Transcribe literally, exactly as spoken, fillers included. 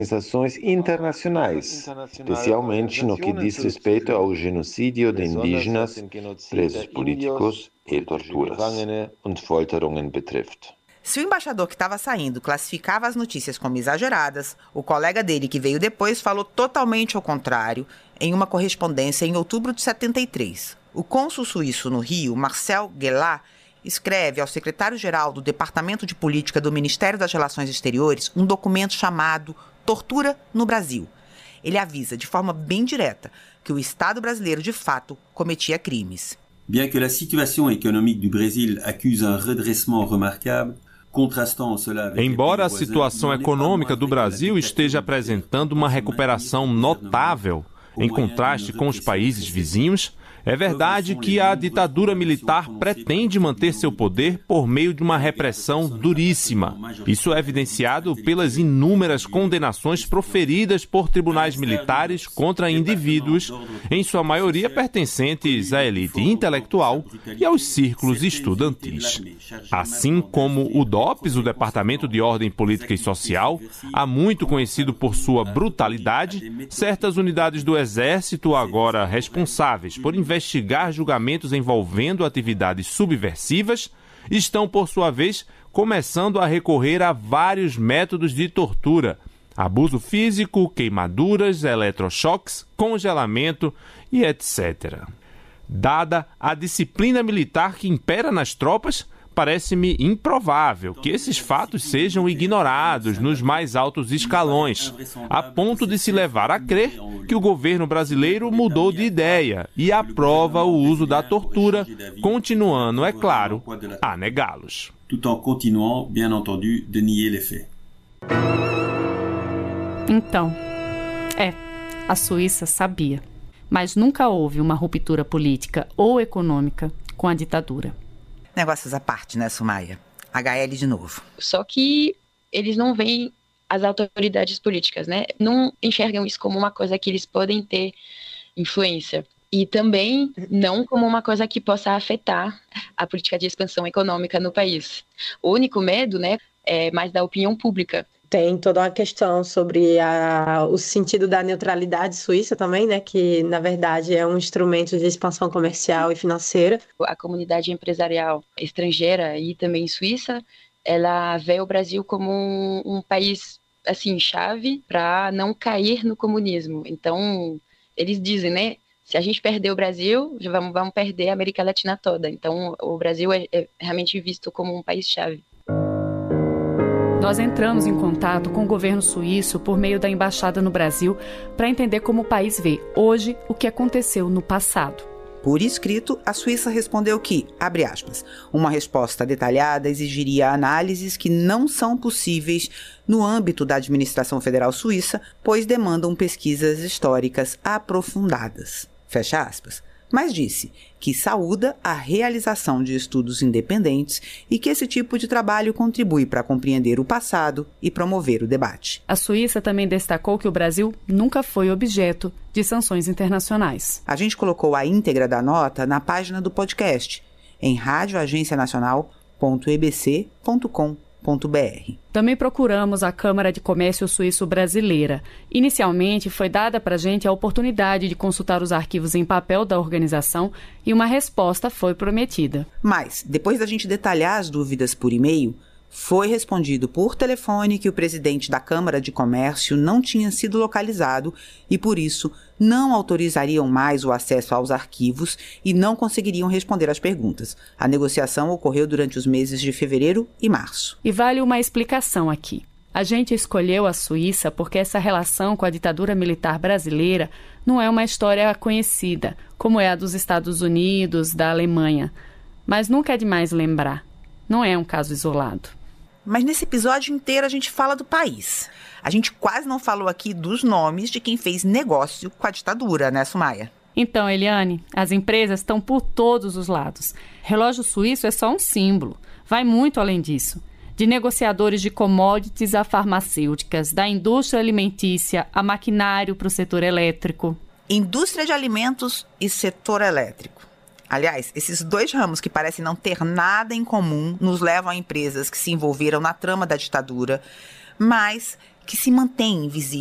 organizações internacionais, especialmente no que diz respeito ao genocídio de indígenas, presos políticos e torturas. Se o embaixador que estava saindo classificava as notícias como exageradas, o colega dele que veio depois falou totalmente ao contrário em uma correspondência em outubro de setenta e três. O cônsul suíço no Rio, Marcel Guellat, escreve ao secretário-geral do Departamento de Política do Ministério das Relações Exteriores um documento chamado Tortura no Brasil. Ele avisa de forma bem direta que o Estado brasileiro, de fato, cometia crimes. Bien que la situation économique du Brésil accuse un redressement remarquable, embora a situação econômica do Brasil esteja apresentando uma recuperação notável, em contraste com os países vizinhos, é verdade que a ditadura militar pretende manter seu poder por meio de uma repressão duríssima. Isso é evidenciado pelas inúmeras condenações proferidas por tribunais militares contra indivíduos, em sua maioria pertencentes à elite intelectual e aos círculos estudantis. Assim como o DOPS, o Departamento de Ordem Política e Social, há muito conhecido por sua brutalidade, certas unidades do Exército, agora responsáveis por investigar julgamentos envolvendo atividades subversivas, estão, por sua vez, começando a recorrer a vários métodos de tortura: abuso físico, queimaduras, eletrochoques, congelamento e etcétera. Dada a disciplina militar que impera nas tropas, parece-me improvável que esses fatos sejam ignorados nos mais altos escalões, a ponto de se levar a crer que o governo brasileiro mudou de ideia e aprova o uso da tortura, continuando, é claro, a negá-los. Tout en continuant, bien entendu, de nier les faits. Então, é, a Suíça sabia, mas nunca houve uma ruptura política ou econômica com a ditadura. Negócios à parte, né, Sumaia? H L de novo. Só que eles não veem as autoridades políticas, né? Não enxergam isso como uma coisa que eles podem ter influência. E também não como uma coisa que possa afetar a política de expansão econômica no país. O único medo, né, é mais da opinião pública. Tem toda uma questão sobre a, o sentido da neutralidade suíça também, né? Que, na verdade, é um instrumento de expansão comercial e financeira. A comunidade empresarial estrangeira e também suíça, ela vê o Brasil como um, um país, assim, chave para não cair no comunismo. Então, eles dizem, né? Se a gente perder o Brasil, vamos, vamos perder a América Latina toda. Então, o Brasil é, é realmente visto como um país-chave. Nós entramos em contato com o governo suíço por meio da embaixada no Brasil para entender como o país vê hoje o que aconteceu no passado. Por escrito, a Suíça respondeu que, abre aspas, uma resposta detalhada exigiria análises que não são possíveis no âmbito da administração federal suíça, pois demandam pesquisas históricas aprofundadas. Fecha aspas. Mas disse que saúda a realização de estudos independentes e que esse tipo de trabalho contribui para compreender o passado e promover o debate. A Suíça também destacou que o Brasil nunca foi objeto de sanções internacionais. A gente colocou a íntegra da nota na página do podcast, em rádio agência nacional ponto e b c ponto com ponto b r. Também procuramos a Câmara de Comércio Suíço Brasileira. Inicialmente, foi dada para a gente a oportunidade de consultar os arquivos em papel da organização e uma resposta foi prometida. Mas, depois da gente detalhar as dúvidas por e-mail, foi respondido por telefone que o presidente da Câmara de Comércio não tinha sido localizado e, por isso, não autorizariam mais o acesso aos arquivos e não conseguiriam responder às perguntas. A negociação ocorreu durante os meses de fevereiro e março. E vale uma explicação aqui. A gente escolheu a Suíça porque essa relação com a ditadura militar brasileira não é uma história conhecida, como é a dos Estados Unidos, da Alemanha. Mas nunca é demais lembrar. Não é um caso isolado. Mas nesse episódio inteiro a gente fala do país. A gente quase não falou aqui dos nomes de quem fez negócio com a ditadura, né, Sumaia? Então, Eliane, as empresas estão por todos os lados. Relógio suíço é só um símbolo. Vai muito além disso. De negociadores de commodities a farmacêuticas, da indústria alimentícia a maquinário para o setor elétrico. Indústria de alimentos e setor elétrico. Aliás, esses dois ramos que parecem não ter nada em comum nos levam a empresas que se envolveram na trama da ditadura, mas que se mantém invisível.